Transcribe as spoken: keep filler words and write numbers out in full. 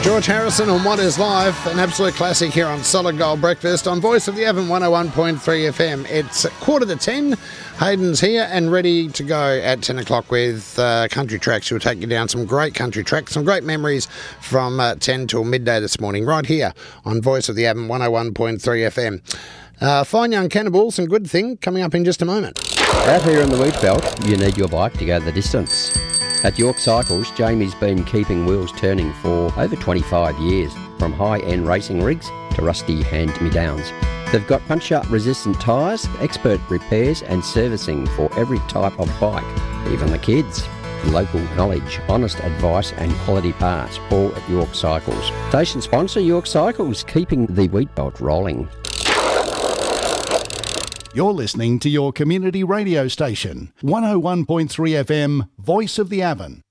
George Harrison on What Is Life, an absolute classic here on Solid Gold Breakfast on Voice of the Avon one oh one point three F M. It's quarter to ten. Hayden's here and ready to go at ten o'clock with uh, Country Tracks. She'll take you down some great country tracks, some great memories from uh, ten till midday this morning, right here on Voice of the Avon one oh one point three F M. Uh, Fine Young Cannibals and Good Thing coming up in just a moment. Out here in the wheat belt, you need your bike to go the distance. At York Cycles, Jamie's been keeping wheels turning for over twenty-five years, from high-end racing rigs to rusty hand-me-downs. They've got punch-up resistant tyres, expert repairs and servicing for every type of bike, even the kids. Local knowledge, honest advice and quality parts, all at York Cycles. Station sponsor York Cycles, keeping the wheat belt rolling. You're listening to your community radio station, one oh one point three F M, Voice of the Avon.